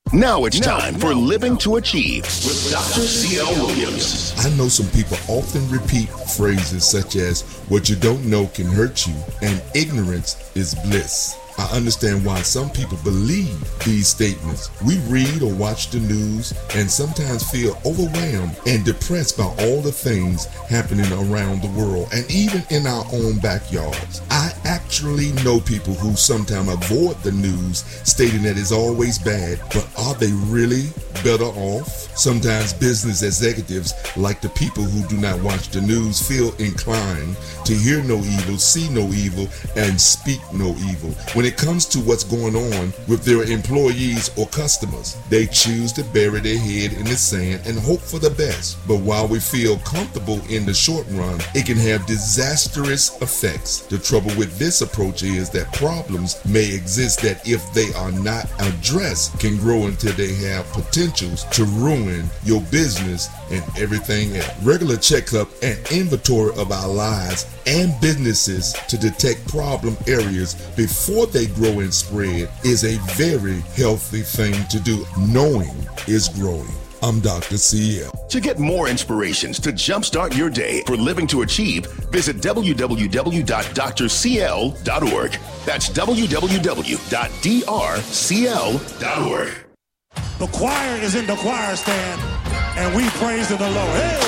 Now it's time for Living to Achieve with Dr. C.L. Williams. I know some people often repeat phrases such as, what you don't know can hurt you, and ignorance is bliss. I understand why some people believe these statements. We read or watch the news and sometimes feel overwhelmed and depressed by all the things happening around the world and even in our own backyards. I actually know people who sometimes avoid the news, stating that it's always bad, but are they really better off? Sometimes business executives, like the people who do not watch the news, feel inclined to hear no evil, see no evil, and speak no evil. When it comes to what's going on with their employees or customers, they choose to bury their head in the sand and hope for the best. But while we feel comfortable in the short run, it can have disastrous effects. The trouble with this approach is that problems may exist that, if they are not addressed, can grow until they have potentials to ruin your business and everything else. Regular checkup and inventory of our lives and businesses to detect problem areas before they grow and spread is a very healthy thing to do. Knowing is growing. I'm Dr. C.L. To get more inspirations to jumpstart your day for Living to Achieve, visit www.drcl.org. That's www.drcl.org. The choir is in the choir stand, and we praise the Lord. Hey!